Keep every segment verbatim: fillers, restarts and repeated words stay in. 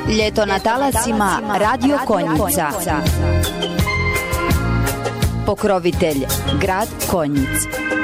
Ljeto na talasima Radio Konjica. Pokrovitelj grad Konjic.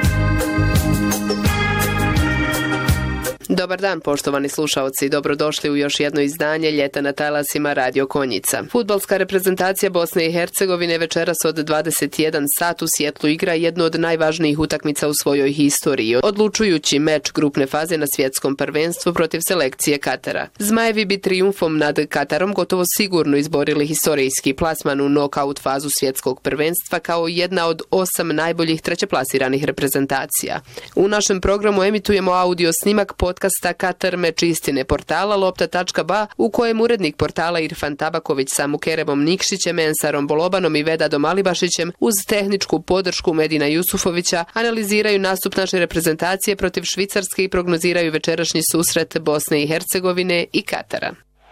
Dobar dan, poštovani slušaoci, dobrodošli u još jedno izdanje Ljeta na talasima Radio Konjica. Fudbalska reprezentacija Bosne i Hercegovine večeras od dvadeset jedan sat u Sjetlu igra jednu od najvažnijih utakmica u svojoj historiji, odlučujući meč grupne faze na svjetskom prvenstvu protiv selekcije Katara. Zmajevi bi trijumfom nad Katarom gotovo sigurno izborili historijski plasman u nokaut fazu svjetskog prvenstva kao jedna od osam najboljih trećeplasiranih reprezentacija. U našem programu emitujemo audio snimak podcasta Katar meč istine portala lopta tačka ba u kojem urednik portala Irfan Tabaković sa Mukeremom Nikšićem, Ensarom Bolobanom i Vedadom Alibašićem uz tehničku podršku Medina Jusufovića analiziraju nastup naše reprezentacije protiv Švicarske i prognoziraju večerašnji susret Bosne i Hercegovine i Katara.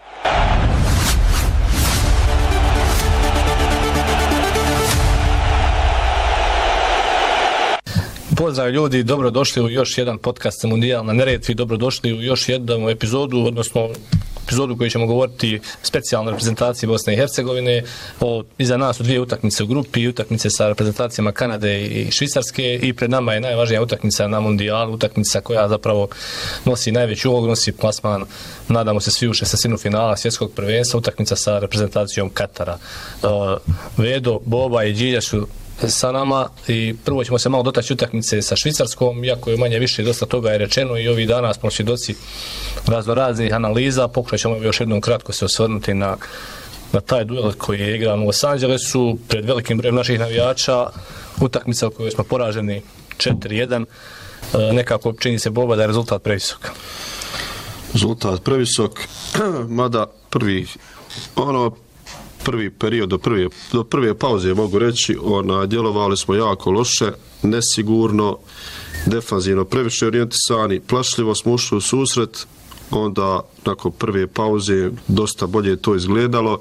Pozdrav ljudi, dobrodošli u još jedan podcast Mundijal na Neretvi, dobrodošli u još jednu epizodu, odnosno epizodu koju ćemo govoriti specijalno o reprezentaciji Bosne i Hercegovine. O, iza nas su dvije utakmice u grupi, utakmice sa reprezentacijama Kanade i Švicarske i pred nama je najvažnija utakmica na Mundijalu, utakmica koja zapravo nosi najveću ulog, nosi plasman, nadamo se svi u šestnaestinu finala svjetskog prvenstva, utakmica sa reprezentacijom Katara. Uh, Vedo, Boba i Đilja su sa nama i prvo ćemo se malo dotaći utakmice sa Švicarskom, iako je manje više dosta toga je rečeno i ovih dana smo svjedoci raznoraznih analiza. Pokušat ćemo još jednom kratko se osvrnuti na, na taj duel koji je igran u Los Angelesu pred velikim brojem naših navijača, utakmica u kojoj smo poraženi četiri jedan. E, nekako čini se Boba da je rezultat previsok. Rezultat previsok, mada prvi ono prvi period do prve, do prve pauze mogu reći, ona, djelovali smo jako loše, nesigurno, defanzivno, previše orijentisani, plašljivo smo ušli u susret, onda nakon prve pauze dosta bolje to izgledalo,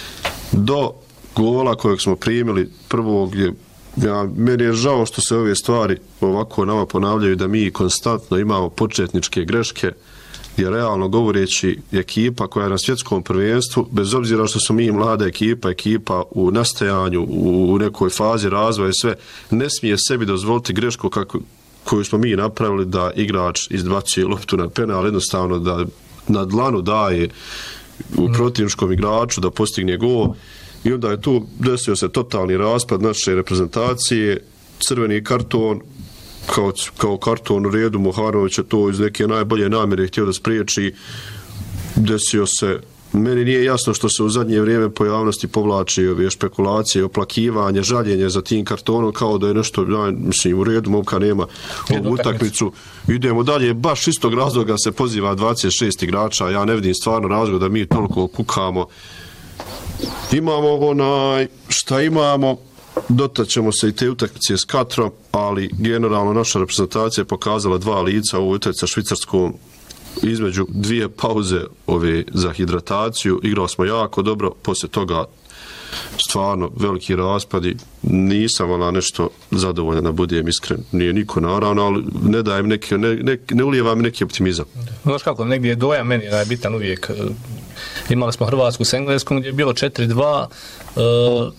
do gola kojeg smo primili prvog je, ja, meni je žao što se ove stvari ovako nama ponavljaju, da mi konstantno imamo početničke greške, jer realno govoreći ekipa koja je na svjetskom prvenstvu, bez obzira što smo mi mlada ekipa, ekipa u nastajanju, u nekoj fazi razvoja i sve, ne smije sebi dozvoliti grešku kako, koju smo mi napravili, da igrač izbacuje loptu na penal, jednostavno da na dlanu daje u protivničkom igraču da postigne gol, i onda je tu desio se totalni raspad naše reprezentacije, crveni karton, Kao, kao karton u redu. Mohanović je to iz neke najbolje namjere htio da spriječi, desio se. Meni nije jasno što se u zadnje vrijeme po javnosti povlači ove špekulacije, oplakivanje, žaljenje za tim kartonom, kao da je nešto, ja, mislim, u redu, momka nema ovu utakmicu. Idemo dalje, baš istog razloga se poziva dvadeset šest igrača, ja ne vidim stvarno razlog da mi toliko kukamo. Imamo onaj, šta imamo, dotaćemo se i te utakmice s Katarom, ali generalno naša reprezentacija je pokazala dva lica u utakmici sa Švicarskom između dvije pauze ove za hidrataciju. Igrali smo jako dobro, poslije toga stvarno veliki raspadi. Nisam ona nešto zadovoljan, da budem iskren. Nije niko naravno, ali ne dajem neki, ne, ne, ne ulijeva mi neki optimizam. Znaš kako, negdje je dojam meni da je bitan uvijek. Imali smo Hrvatsku s Engleskom gdje je bilo četiri dva,